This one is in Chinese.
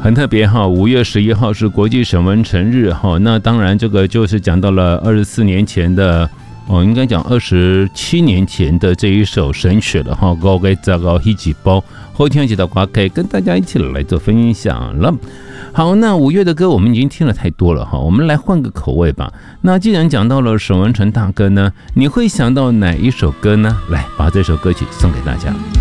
很特别哈，5月11号是国际沈文成日哈。那当然，这个就是讲到了24年前的应该讲27年前的这一首神曲了哈。高给糟糕一起包，后天几道瓜可以跟大家一起来做分享了。好，那5月的歌我们已经听了太多了哈，我们来换个口味吧。那既然讲到了沈文成大哥呢，你会想到哪一首歌呢？来，把这首歌曲送给大家。